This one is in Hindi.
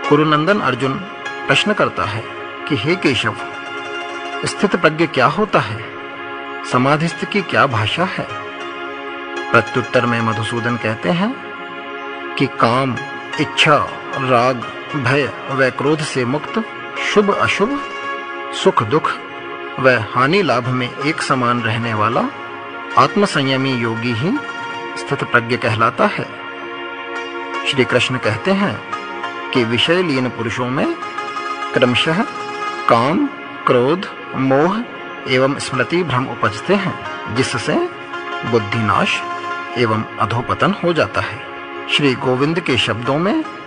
कुरुनंदन अर्जुन प्रश्न करता है कि हे केशव, स्थित प्रज्ञ क्या होता है? समाधिस्थ की क्या भाषा है? प्रत्युत्तर में मधुसूदन कहते हैं कि काम, इच्छा, राग, भय व क्रोध से मुक्त, शुभ अशुभ, सुख दुख व हानि लाभ में एक समान रहने वाला आत्मसंयमी योगी ही स्थित प्रज्ञ कहलाता है। श्री कृष्ण कहते हैं कि विषय लीन पुरुषों में क्रमशः काम, क्रोध, मोह एवं स्मृति भ्रम उपजते हैं, जिससे बुद्धिनाश एवं अधोपतन हो जाता है। श्री गोविंद के शब्दों में